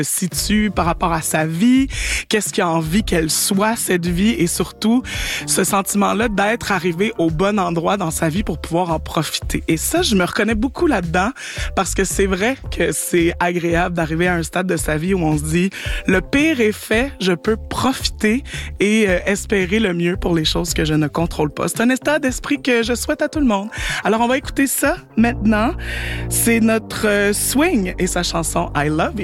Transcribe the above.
situe par rapport à sa vie, qu'est-ce qu'il a envie qu'elle soit, cette vie, et surtout ce sentiment-là d'être arrivé au bon endroit dans sa vie pour pouvoir en profiter. Et ça, je me reconnais beaucoup là-dedans parce que c'est vrai que c'est agréable d'arriver à un stade de sa vie où on se dit le pire est fait, je peux profiter et espérer le mieux pour les choses que je ne contrôle pas. C'est un état d'esprit que je souhaite à tout le monde. Alors on va écouter ça maintenant. C'est notre Swing et sa chanson I Love You.